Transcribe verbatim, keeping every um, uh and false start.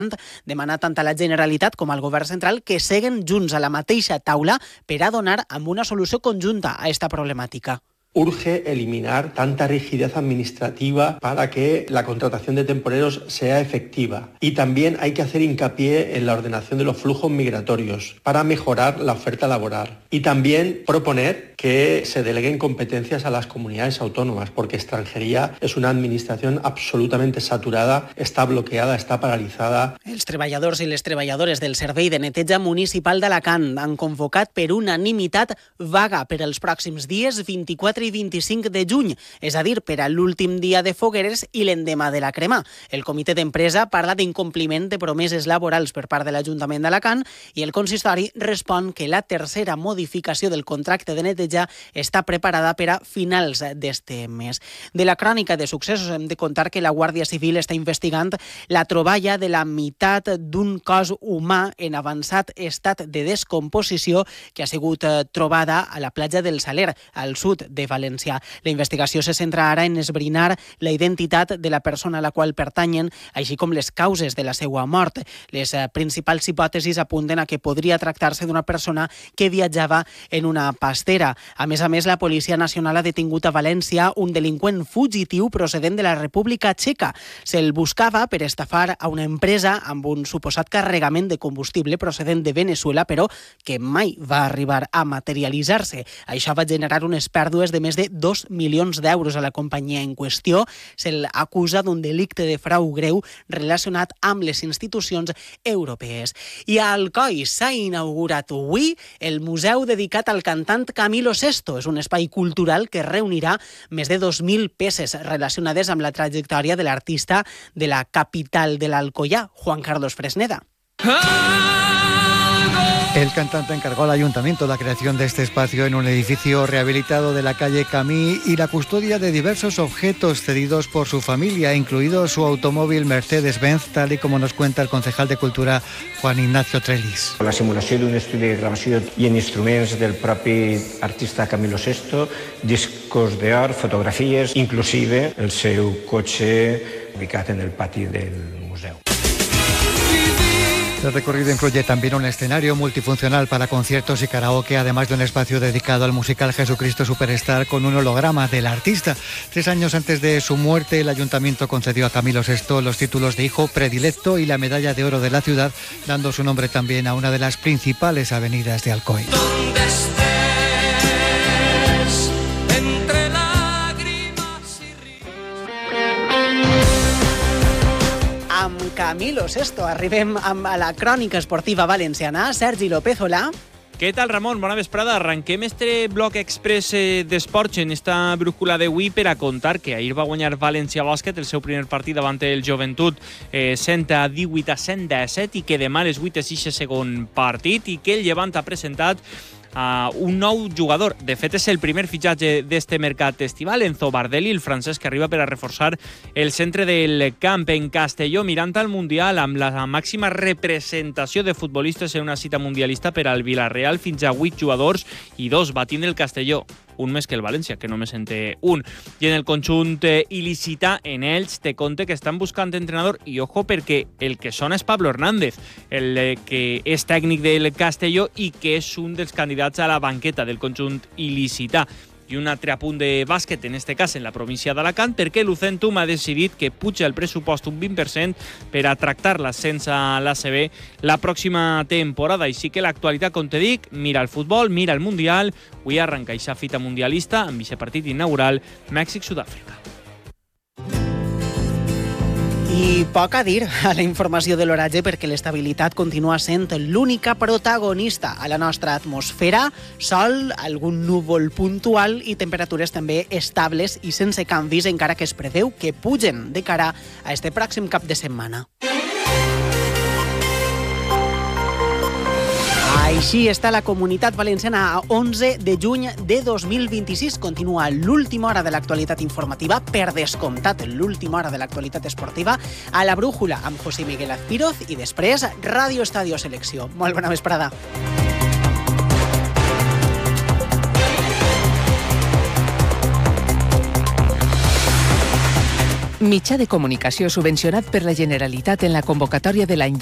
demana tant a la Generalitat com al Govern central que seguen junts a la mateixa taula per a donar amb una solució conjunta a esta problemàtica. Urge eliminar tanta rigidez administrativa para que la contratación de temporeros sea efectiva. Y también hay que hacer hincapié en la ordenación de los flujos migratorios para mejorar la oferta laboral. Y también proponer que se deleguen competencias a las comunidades autónomas, porque extranjería es una administración absolutamente saturada, está bloqueada, está paralizada. Els treballadors i les treballadores del Servei de Neteja Municipal d'Alacant han convocat per unanimitat vaga per als pròxims dies vint-i-quatre i vint-i-cinc de juny, és a dir, per a l'últim dia de fogueres i l'endemà de la crema. El comitè d'empresa parla d'incompliment de promeses laborals per part de l'Ajuntament d'Alacant i el consistori respon que la tercera modificació del contracte de neteja està preparada per a finals d'este mes. De la crònica de successos hem de contar que la Guàrdia Civil està investigant la troballa de la meitat d'un cos humà en avançat estat de descomposició que ha sigut trobada a la platja del Saler, al sud de València. La investigació se centra ara en esbrinar la identitat de la persona a la qual pertanyen, així com les causes de la seva mort. Les principals hipòtesis apunten a que podria tractar-se d'una persona que viatjava en una pastera. A més a més, la Policia Nacional ha detingut a València un delinqüent fugitiu procedent de la República Txeca. Se'l buscava per estafar a una empresa amb un suposat carregament de combustible procedent de Venezuela, però que mai va arribar a materialitzar-se. Això va generar unes pèrdues de més de dos milions d'euros a la companyia en qüestió. Se'l acusa d'un delicte de frau greu relacionat amb les institucions europees. I a Alcoi s'ha inaugurat avui el museu dedicat al cantant Camilo Sesto. És un espai cultural que reunirà més de dos mil peces relacionades amb la trajectòria de l'artista de la capital de l'Alcoyà, Juan Carlos Fresneda. El cantante encargó al ayuntamiento la creación de este espacio en un edificio rehabilitado de la calle Camí y la custodia de diversos objetos cedidos por su familia, incluido su automóvil Mercedes-Benz, tal y como nos cuenta el concejal de Cultura, Juan Ignacio Trelis. La simulació d'un estudi de gravació i en instruments del propi artista Camilo Sesto, discos d'or, fotografies, inclusive el seu cotxe ubicat en el pati del museu. El recorrido incluye también un escenario multifuncional para conciertos y karaoke, además de un espacio dedicado al musical Jesucristo Superstar con un holograma del artista. Tres años antes de su muerte, el ayuntamiento concedió a Camilo Sesto los títulos de hijo predilecto y la medalla de oro de la ciudad, dando su nombre también a una de las principales avenidas de Alcoy. Amb Camilo Sesto arribem amb a la crònica esportiva valenciana. Sergi López, hola. Què tal, Ramon? Bona vesprada. Arrenquem este bloc express d'esports en esta brújula d'avui per a contar que ahir va guanyar València Bàsquet el seu primer partit davant el Joventut eh, cent a divuit a cent disset i que demà a les vuit és eixe segon partit i que el Llevant ha presentat a un nou jugador. De fet, és el primer fitxatge d'este mercat estival, Enzo Bardelli, el francès que arriba per a reforçar el centre del camp en Castelló, mirant al Mundial amb la màxima representació de futbolistes en una cita mundialista per al Villarreal, fins a vuit jugadors i dos batint el Castelló. Un més que el València, que només en té un. I en el conjunt il·licità, en ells, te conte que estan buscant entrenador i ojo perquè el que sona és Pablo Hernández, el que és tècnic del Castelló i que és un dels candidats a la banqueta del conjunt il·licità. I un altre apunt de bàsquet, en este cas en la província d'Alacant, perquè l'Ucentum ha decidit que puja el pressupost un vint per cent per a tractar-la sense l'A C B la pròxima temporada. Així que l'actualitat, com te dic, mira el futbol, mira el Mundial. Avui arrenca aquesta fita mundialista amb aquest partit inaugural Mèxic-Sud-àfrica. I poc a dir a la informació de l'oratge perquè l'estabilitat continua sent l'única protagonista a la nostra atmosfera. Sol, algun núvol puntual i temperatures també estables i sense canvis, encara que es preveu que pugen de cara a este pròxim cap de setmana. Així està la Comunitat Valenciana a onze de juny de dos mil vint-i-sis. Continua l'última hora de l'actualitat informativa, per descomptat l'última hora de l'actualitat esportiva, a la Brújula amb José Miguel Azpiroz i després Ràdio Estadio Selecció. Molt bona vesprada. Mitjà de comunicació subvencionat per la Generalitat en la convocatòria de l'any